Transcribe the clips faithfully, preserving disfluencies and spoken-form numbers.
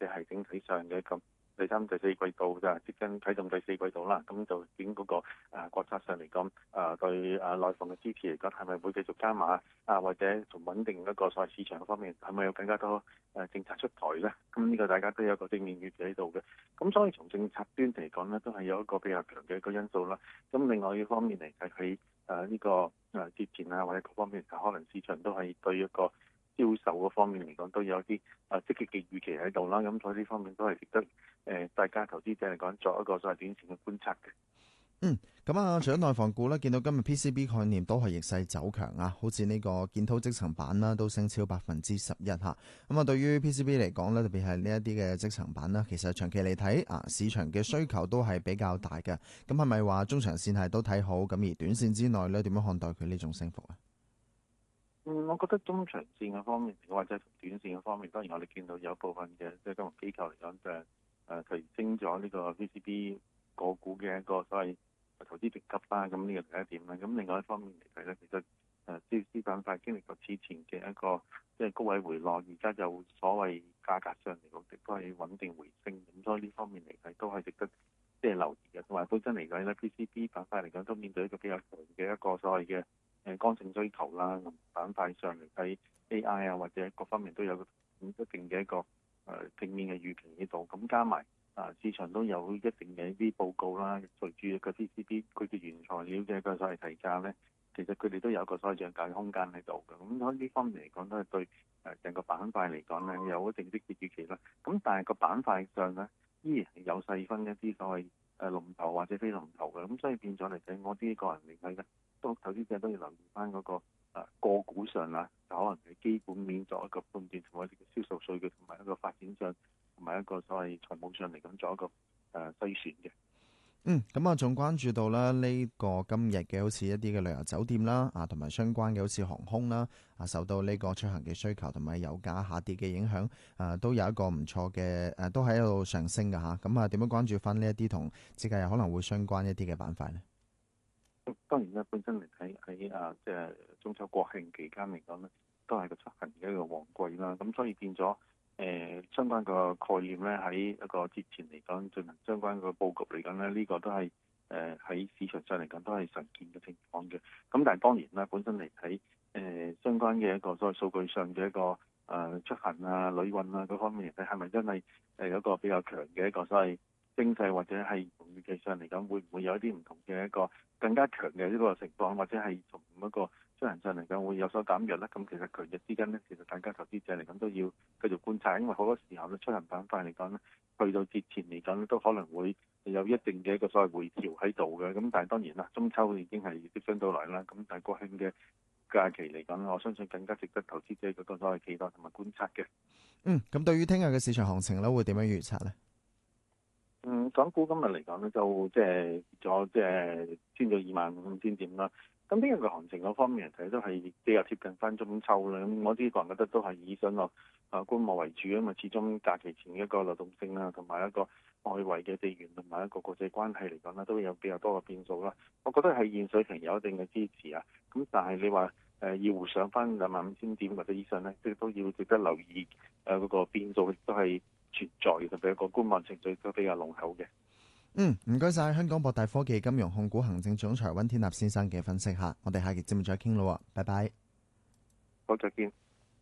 者係整體上嘅咁第三、第四季度就接近啟動第四季度啦。咁就見嗰個誒國策上嚟講，誒對誒內房嘅支持嚟講，係咪會繼續加碼啊？或者從穩定一個所謂市場方面，係咪有更加多誒政策出台咧？咁呢個大家都有一個正面預期喺度嘅。咁所以從政策端嚟講咧，都係有一個比較強嘅一個因素啦。咁另外一方面嚟睇，喺誒呢個誒節前啊或者各方面，可能市場都係對一個銷售嗰方面嚟講，都有一啲誒積極嘅預期喺度啦。咁所以呢方面都係值得誒、呃、大家投資者嚟講作一個所謂短線嘅觀察嘅。 嗯，咁啊，除咗內房股咧，見到今日 P C B 概念都係逆勢走強啊，好似呢個建滔積層板啦，都升超百分之十一嚇。咁啊，對於 P C B 嚟講咧，特別係呢一啲嘅積層板啦，其實長期嚟睇啊，市場嘅需求都係比較大嘅。咁係咪話中長線係都睇好？咁而短線之內咧，點樣看待佢呢種升幅啊？ 嗯，我覺得中長線嘅方面，或者短線嘅方面，當然我哋見到有部分嘅即係金融機構嚟講，就係誒提升咗呢個 P C B 個股嘅一個所謂投資評級啦。咁呢個第一點啦。咁另外一方面嚟睇咧，其實誒 C C 板塊經歷過此前嘅一個即係高位回落，而家就所謂價格上嚟講，亦都係穩定回升。咁所以呢方面嚟睇都係值得即係留意嘅。同埋本身嚟講咧，P C B 板塊嚟講都面對一個比較強嘅一個所謂嘅誒剛性需求啦。咁板塊上嚟睇 A I 啊或者各方面都有一定嘅一個誒正面嘅預期喺度。咁加埋啊市場都有一定嘅一啲報告啦，隨住個 P C B 佢嘅原材料嘅一個所謂提價咧，其實佢哋都有一個所謂漲價嘅空間喺度嘅。咁喺呢方面嚟講，都係對誒成個板塊嚟講咧有一定的嘅預期啦。咁但係個板塊上咧依然係有細分一啲所謂誒龍頭或者非龍頭嘅。咁所以變咗嚟睇，我啲個人嚟睇咧，都投資者都要留意翻嗰個誒個股上啦，就可能係基本面作一個判斷，同埋一啲銷售數據同埋一個發展上，同埋一個所謂財務上嚟咁做一個誒篩選嘅。 嗯，咁啊，仲關注到啦呢個今日嘅好似一啲嘅旅遊酒店啦，啊，同埋相關嘅好似航空啦，啊，受到呢個出行嘅需求同埋油價下跌嘅影響，啊，都有一個唔錯嘅誒，都喺度上升嘅嚇。咁啊，點樣關注翻呢一啲同節假日可能會相關一啲嘅板塊呢？ 當然咧，本身嚟睇喺啊，即係中秋國慶期間嚟講咧，都係個出行嘅一個旺季啦。咁所以變咗誒、呃、相關個概念咧，喺一個節前嚟講進行相關個佈局嚟講咧，呢、這個都係誒喺市場上嚟講都係常見嘅情況嘅。咁但係當然啦，本身嚟睇誒相關嘅一個所謂數據上嘅一個誒、呃、出行啊、旅運啊嗰方面嚟睇，係咪真係誒有一個比較強嘅一個所謂經濟，或者係從預期上嚟講，會唔會有一啲唔同嘅一個更加強嘅呢個情況，或者係從一個出行上嚟講會有所減弱咧？咁其實強弱之間咧，其實大家投資者嚟講都要繼續觀察，因為好多時候咧出行板塊嚟講咧，去到節前嚟講咧，都可能會有一定嘅一個所謂回調喺度嘅。咁但係當然啦，中秋已經係即將到來啦。咁但係國慶嘅假期嚟講，我相信更加值得投資者嗰個所謂期待同埋觀察嘅。 嗯，咁對於聽日嘅市場行情咧，會點樣預測咧？ 嗯，港股今日嚟講咧，就即係跌咗，即係穿咗二萬五千點啦。咁呢個嘅行情嗰方面嚟睇，都係比較貼近翻中秋啦。咁我啲個人覺得都係以上落啊觀望為主，因為始終假期前嘅一個流動性啦，同埋一個外圍嘅地緣同埋一個國際關係嚟講咧，都有比較多嘅變數啦。我覺得係現水平有一定嘅支持啊。咁但係你話誒要回上翻兩萬五千點或者以上咧，即係都要值得留意誒嗰個變數，亦都係存在，特別一個觀望程序都比較濃厚嘅。 嗯，唔該晒香港博大科技金融控股行政總裁溫天納先生嘅分析下，我哋下期節目再傾咯，拜拜。 好，再見。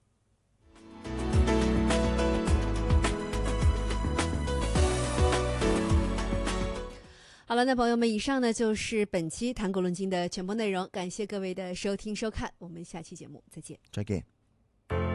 好了，那朋友們，以上呢就是本期談股論盡的全部內容，感謝各位的收聽收看，我們下期節目再見。 再見。